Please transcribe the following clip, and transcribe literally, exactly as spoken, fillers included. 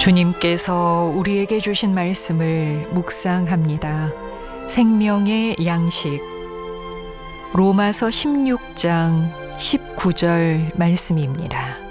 주님께서 우리에게 주신 말씀을 묵상합니다. 생명의 양식. 로마서 십육 장 십구 절 말씀입니다.